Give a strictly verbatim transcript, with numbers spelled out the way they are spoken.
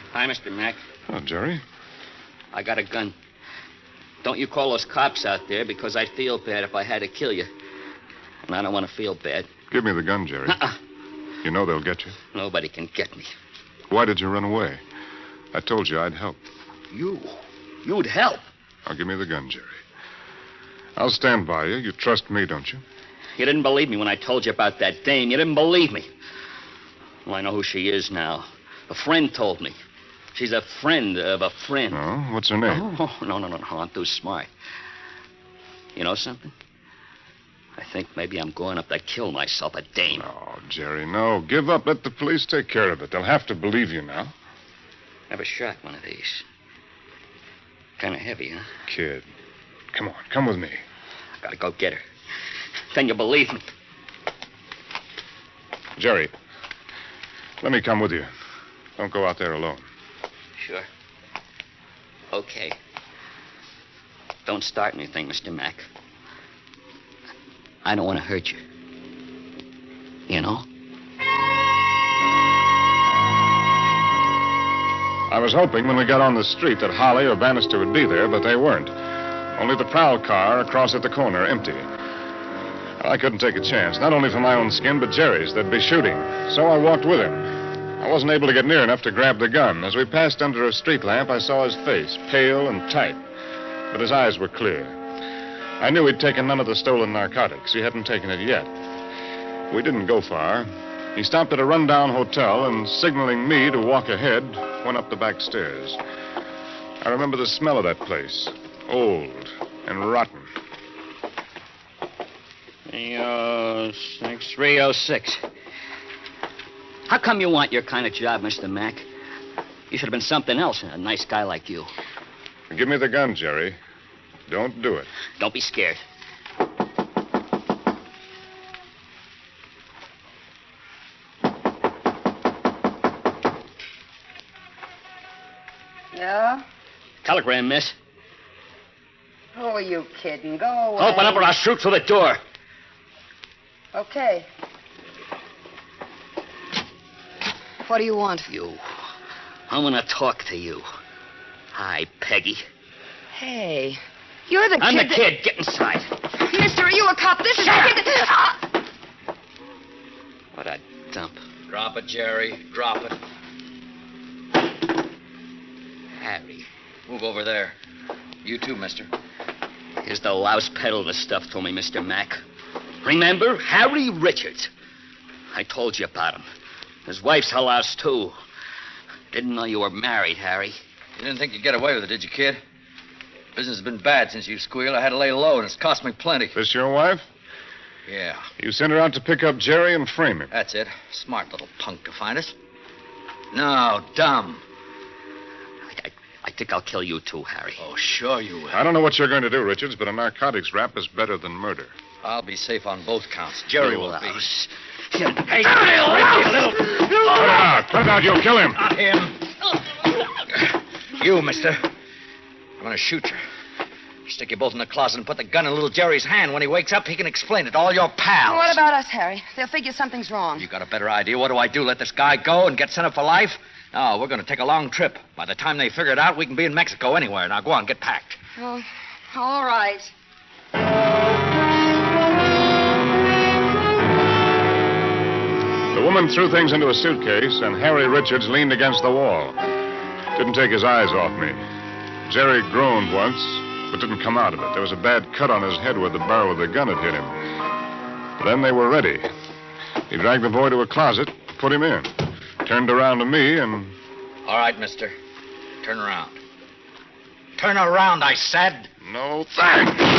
Hi, Mister Mack. Oh, Jerry. I got a gun. Don't you call those cops out there because I'd feel bad if I had to kill you. And I don't want to feel bad. Give me the gun, Jerry. Uh-uh. You know they'll get you. Nobody can get me. Why did you run away? I told you I'd help. You? You'd help? Now, give me the gun, Jerry. I'll stand by you. You trust me, don't you? You didn't believe me when I told you about that dame. You didn't believe me. Well, I know who she is now. A friend told me. She's a friend of a friend. Oh, what's her name? Oh, no, no, no, no. I'm too smart. You know something? I think maybe I'm going up to kill myself, a dame. Oh, Jerry, no. Give up. Let the police take care of it. They'll have to believe you now. Never shot one of these. Kind of heavy, huh? Kid, come on. Come with me. I gotta go get her. Then you believe me. Jerry, let me come with you. Don't go out there alone. Sure. Okay. Don't start anything, Mister Mack. I don't want to hurt you. You know? I was hoping when we got on the street that Holly or Bannister would be there, but they weren't. Only the prowl car across at the corner, empty. I couldn't take a chance, not only for my own skin, but Jerry's. They'd be shooting. So I walked with him. I wasn't able to get near enough to grab the gun. As we passed under a street lamp, I saw his face, pale and tight. But his eyes were clear. I knew he'd taken none of the stolen narcotics. He hadn't taken it yet. We didn't go far. He stopped at a rundown hotel and, signaling me to walk ahead, went up the back stairs. I remember the smell of that place. Old and rotten. three oh six. three oh six. How come you want your kind of job, Mister Mack? You should have been something else, a nice guy like you. Give me the gun, Jerry. Don't do it. Don't be scared. Yeah? Telegram, miss. Who are you kidding? Go away. Open up or I'll shoot through the door. Okay. What do you want? You. I want to talk to you. Hi, Peggy. Hey, you're the I'm kid. the kid. Get inside. That... Mister, are you a cop? This is the kid. That... Ah! What a dump. Drop it, Jerry. Drop it. Harry. Move over there. You too, mister. Here's the louse peddling the stuff to me, Mister Mack. Remember? Harry Richards. I told you about him. His wife's a louse, too. Didn't know you were married, Harry. You didn't think you'd get away with it, did you, kid? Business has been bad since you squealed. I had to lay low, and it's cost me plenty. This your wife? Yeah. You sent her out to pick up Jerry and frame him. That's it. Smart little punk to find us. No, dumb. I, I, I think I'll kill you, too, Harry. Oh, sure you will. I don't know what you're going to do, Richards, but a narcotics rap is better than murder. I'll be safe on both counts. Jerry will be. Hey, Hey, little... Put it out. Put it out. You'll kill him. Not him. You, mister. I'm going to shoot you. Stick you both in the closet and put the gun in little Jerry's hand. When he wakes up, he can explain it to all your pals. What about us, Harry? They'll figure something's wrong. You got a better idea? What do I do? Let this guy go and get sent up for life? No, we're going to take a long trip. By the time they figure it out, we can be in Mexico anywhere. Now, go on, get packed. Oh, all right. The woman threw things into a suitcase, and Harry Richards leaned against the wall. Didn't take his eyes off me. Jerry groaned once, but didn't come out of it. There was a bad cut on his head where the barrel of the gun had hit him. Then they were ready. He dragged the boy to a closet, put him in, turned around to me, and... All right, mister. Turn around. Turn around, I said. No thanks.